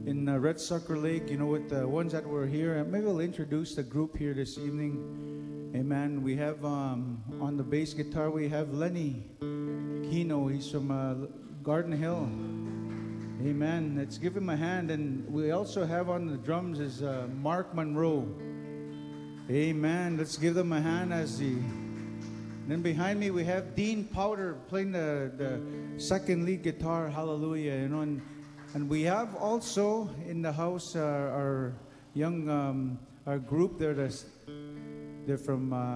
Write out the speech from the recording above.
in Red Sucker Lake, with the ones that were here. And maybe I'll introduce the group here this evening. Amen. We have on the bass guitar, we have Lenny Kino. He's from Garden Hill. Amen. Let's give him a hand. And we also have on the drums is Mark Monroe. Amen. Let's give them a hand as the... Then behind me we have Dean Powder playing the second lead guitar. Hallelujah. And we have also in the house our young our group. They're from